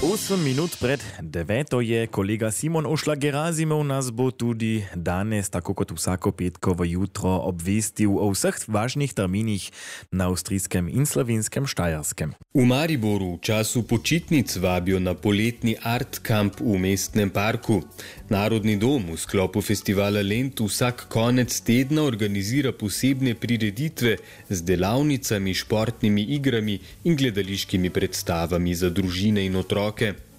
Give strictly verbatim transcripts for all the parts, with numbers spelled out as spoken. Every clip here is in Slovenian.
osem minut pred deveto je kolega Simon Ošla-Gerazimov nas bo tudi danes, tako kot vsako petkovo jutro, obvestil o vseh važnih terminih na avstrijskem in slovenskem Štajerskem. V Mariboru v času počitnic vabijo na poletni Art Camp v mestnem parku. Narodni dom v sklopu festivala Lent vsak konec tedna organizira posebne prireditve z delavnicami, športnimi igrami in gledališkimi predstavami za družine in otroke.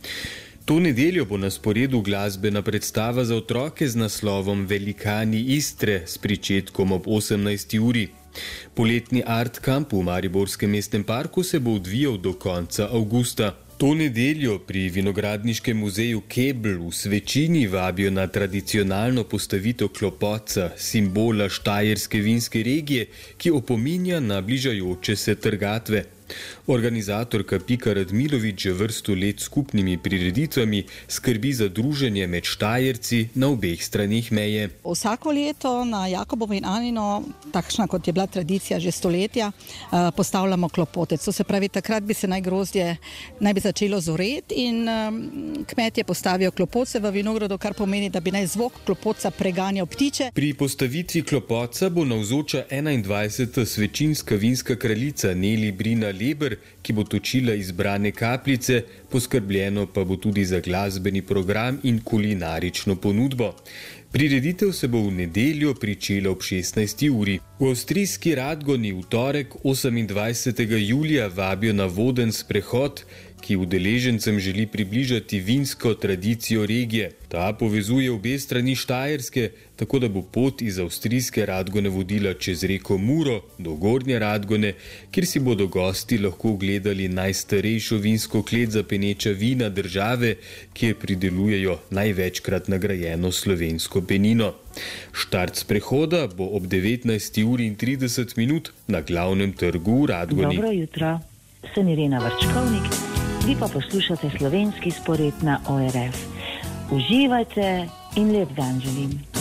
To nedeljo bo na sporedu glasbena predstava za otroke z naslovom Velikani Istre s pričetkom ob osemnajsti uri. Poletni Art Camp v Mariborskem mestnem parku se bo odvijal do konca avgusta. To nedeljo pri Vinogradniškem muzeju Kebl v Svečini vabijo na tradicionalno postavitev klopotca, simbola štajerske vinske regije, ki opominja na bližajoče se trgatve. Organizatorka Pika Radmilovič že vrsto let skupnimi prireditvami skrbi za druženje med Štajerci na obeh stranih meje. Vsako leto na Jakobovo in Anino, takšna kot je bila tradicija že stoletja, postavljamo klopotec. To se pravi, takrat bi se naj grozdje naj bi začelo zoreti in kmetje postavijo klopotce v vinogradu, kar pomeni, da bi naj zvok klopotca preganjal ptiče. Pri postavitvi klopotca bo navzoča enaindvajseta svečinska vinska kraljica Neli Brina Leber, ki bo točila izbrane kapljice, poskrbljeno pa bo tudi za glasbeni program in kulinarično ponudbo. Prireditev se bo v nedeljo pričela ob šestnajsti uri. V avstrijski Radgoni v torek osemindvajsetega julija vabijo na voden sprehod, ki udeležencem želi približati vinsko tradicijo regije. Ta povezuje obe strani Štajerske, tako da bo pot iz avstrijske Radgone vodila čez reko Muro do Gornje Radgone, kjer si bodo gosti lahko ogledali najstarejšo vinsko klet za peneča vina države, kjer pridelujejo največkrat nagrajeno slovensko penino. Štart sprehoda bo ob devetnajsti uri in trideset minut na glavnem trgu v Radgoni. Dobro jutro, sem Irena Vrčkovnik, vi pa poslušate slovenski spored na O R F. Uživajte in lep dan želim.